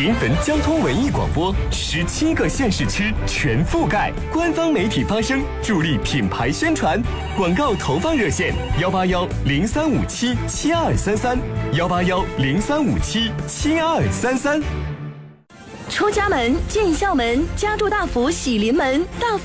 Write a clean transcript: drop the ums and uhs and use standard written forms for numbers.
临汾交通文艺广播，17个县市区全覆盖，官方媒体发声，助力品牌宣传。广告投放热线：18103577233，18103577233。 出家门，进校门，家住大福喜临门，大福